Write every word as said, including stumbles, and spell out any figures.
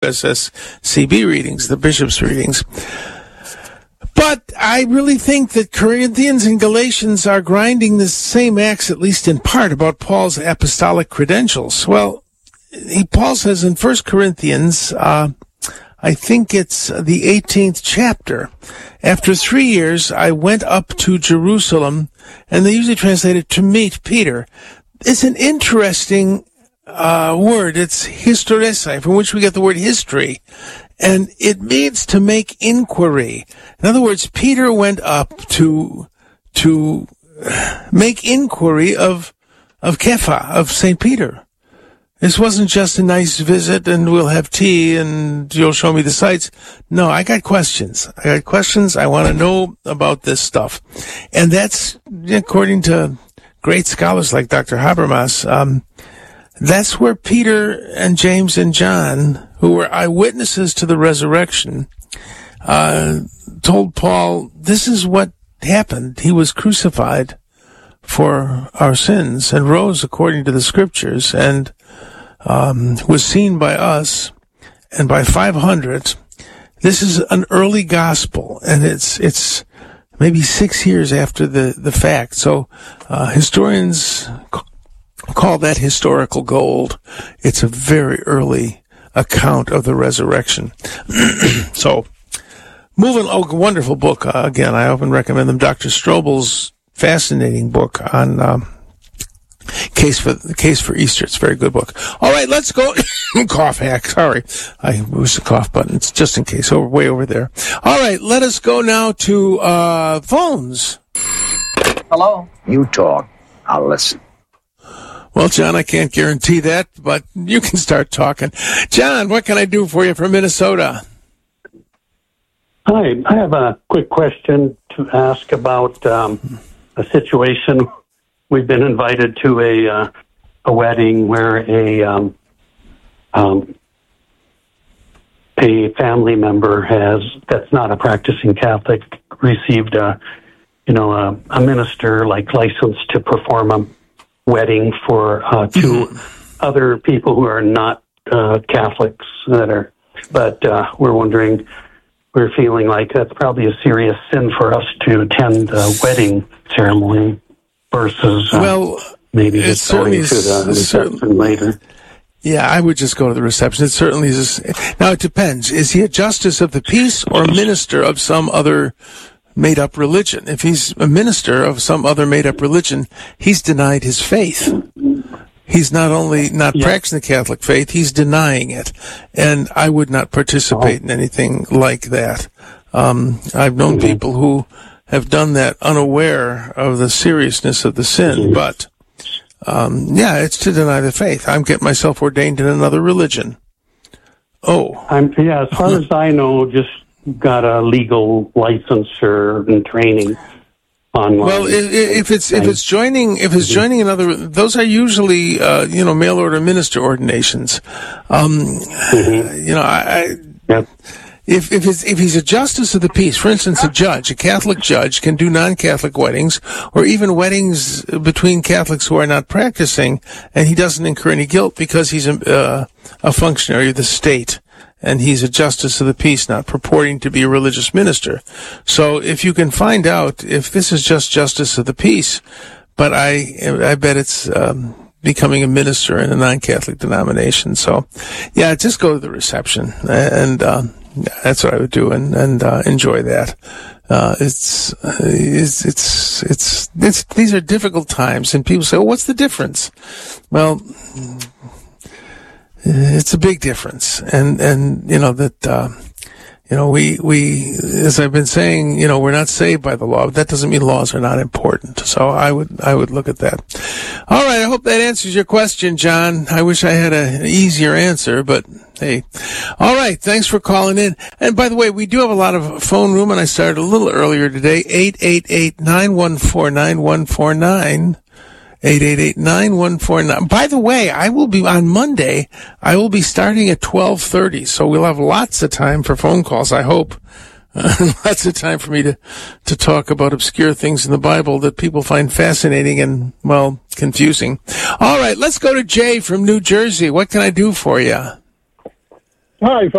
S S C B readings, the bishop's readings. But I really think that Corinthians and Galatians are grinding the same axe, at least in part, about Paul's apostolic credentials. Well, he, Paul says in First Corinthians, uh, I think it's the eighteenth chapter, after three years I went up to Jerusalem, and they usually translate it to meet Peter. It's an interesting uh, word. It's historisai, from which we get the word history. And it means to make inquiry. In other words, Peter went up to to make inquiry of of Kepha, of Saint Peter. This wasn't just a nice visit and we'll have tea and you'll show me the sights. No, I got questions. I got questions. I want to know about this stuff. And that's, according to great scholars like Doctor Habermas, um, that's where Peter and James and John, who were eyewitnesses to the resurrection, uh, told Paul, this is what happened. He was crucified for our sins and rose according to the scriptures and um, was seen by us and by five hundred. This is an early gospel, and it's it's maybe six years after the, the fact. So uh, historians call that historical gold. It's a very early account of the resurrection. So, moving, oh, wonderful book. Uh, again, I often recommend them. Doctor Strobel's fascinating book on um, case for the case for Easter. It's a very good book. All right, let's go. Cough hack. Sorry, I pushed the cough button. It's just in case. Over way over there. All right, let us go now to uh, phones. Hello. You talk. I'll listen. Well, John, I can't guarantee that, but you can start talking. John, what can I do for you from Minnesota? Hi, I have a quick question to ask about um, a situation. We've been invited to a uh, a wedding where a um, um, a family member has that's not a practicing Catholic received a you know a, a minister like license to perform a wedding for uh, two mm-hmm. other people who are not uh, Catholics that are, but uh, we're wondering, we're feeling like that's probably a serious sin for us to attend a wedding ceremony versus uh, well, maybe just going to the reception later. Yeah, I would just go to the reception. It certainly is. Now, it depends. Is he a justice of the peace or a minister of some other made-up religion? If he's a minister of some other made-up religion, he's denied his faith. He's not only not yeah. practicing the Catholic faith, he's denying it. And I would not participate oh. in anything like that. Um, I've known mm-hmm. people who have done that unaware of the seriousness of the sin. Mm-hmm. But, um, yeah, it's to deny the faith. I'm getting myself ordained in another religion. Oh. I'm, yeah, as far as I know, just got a legal licensure and training online. Well, if it's if it's joining if it's joining another, those are usually uh, you know mail order minister ordinations. Um, mm-hmm. You know, I, I yep. if if it's if he's a justice of the peace, for instance, a judge, a Catholic judge can do non-Catholic weddings or even weddings between Catholics who are not practicing, and he doesn't incur any guilt because he's a, uh, a functionary of the state. And he's a justice of the peace, not purporting to be a religious minister. So if you can find out if this is just justice of the peace, but I I bet it's um, becoming a minister in a non-Catholic denomination. So, yeah, just go to the reception, and uh, that's what I would do, and, and uh, enjoy that. Uh, it's, it's, it's, it's, it's, these are difficult times, and people say, oh, what's the difference? Well, it's a big difference, and and you know that uh, you know we we as I've been saying, you know we're not saved by the law, but that doesn't mean laws are not important. So I would I would look at that. All right, I hope that answers your question, John. I wish I had a, an easier answer, but hey, all right. Thanks for calling in. And by the way, we do have a lot of phone room, and I started a little earlier today. Eight eight eight nine one four nine one four nine. eight eight eight nine one four nine. By the way, I will be on Monday. I will be starting at twelve thirty, so we'll have lots of time for phone calls, I hope. Uh, lots of time for me to, to talk about obscure things in the Bible that people find fascinating and, well, confusing. All right, let's go to Jay from New Jersey. What can I do for you? Hi,